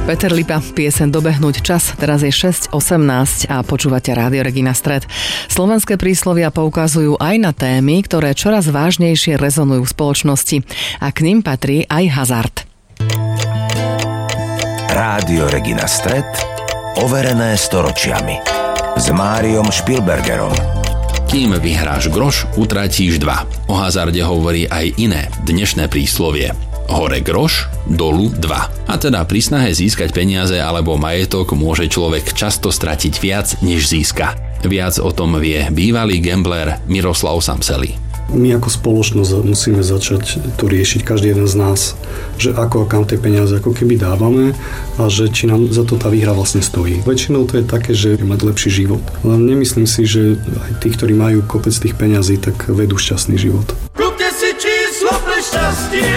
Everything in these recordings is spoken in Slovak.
Peter Lipa, pieseň Dobehnúť čas, teraz je 6:18 a počúvate Rádio Regina Stred. Slovenské príslovia poukazujú aj na témy, ktoré čoraz vážnejšie rezonujú v spoločnosti a k nim patrí aj hazard. Rádio Regina Stred, overené storočiami. S Máriom Špilbergerom. Kým vyhráš groš, utratíš 2. O hazarde hovorí aj iné dnešné príslovie. Hore groš, dolu 2. A teda pri snahe získať peniaze alebo majetok môže človek často stratiť viac, než získa. Viac o tom vie bývalý gambler Miroslav Samseli. My ako spoločnosť musíme začať to riešiť, každý jeden z nás, že ako a kam tie peniaze ako keby dávame a že či nám za to tá výhra vlastne stojí. Väčšinou to je také, že mať lepší život. Len nemyslím si, že aj tí, ktorí majú kopec tých peňazí, tak vedú šťastný život. Kúpte si číslo pre šťastie,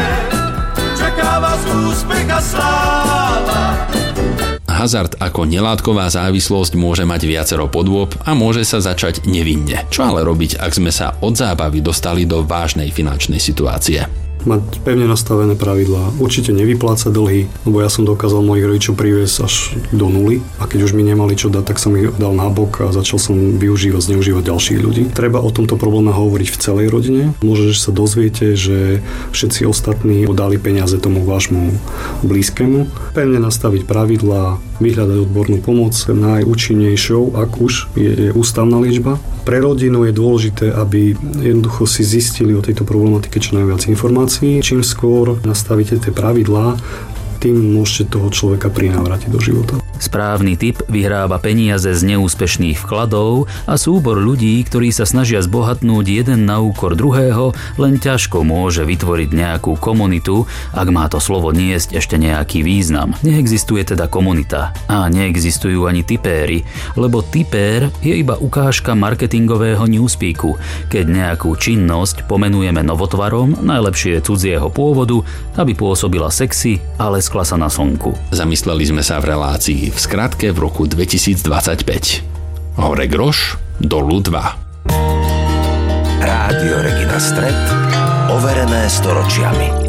čaká vás úspech a sláva. Hazard ako nelátková závislosť môže mať viacero podôb a môže sa začať nevinne. Čo ale robiť, ak sme sa od zábavy dostali do vážnej finančnej situácie? Mať pevne nastavené pravidlá. Určite nevyplácať dlhy, lebo ja som dokázal mojich rodičov priviesť až do nuly a keď už mi nemali čo dať, tak som ich dal nabok a začal som zneužívať ďalších ľudí. Treba o tomto probléme hovoriť v celej rodine. Možno, že sa dozviete, že všetci ostatní dali peniaze tomu vášmu blízkemu. Pevne nastaviť pravidlá, vyhľadať odbornú pomoc. Najúčinnejšou, ak už je ústavná liečba. Pre rodinu je dôležité, aby jednoducho si zistili o tejto problematike čo najviac informácií. Čím skôr nastavíte tie pravidlá, tým môžete toho človeka prinávrátiť do života. Správny typ vyhráva peniaze z neúspešných vkladov a súbor ľudí, ktorí sa snažia zbohatnúť jeden na úkor druhého, len ťažko môže vytvoriť nejakú komunitu, ak má to slovo niesť ešte nejaký význam. Neexistuje teda komunita a neexistujú ani tipéri, lebo tipér je iba ukážka marketingového newspeaku, keď nejakú činnosť pomenujeme novotvarom, najlepšie cudzieho pôvodu, aby pôsobila sexy, ale skla sa na slnku. Zamysleli sme sa v relácii v skratke v roku 2025. Hore groš, dolu 2. Rádio Regina Stred, overené storočiami.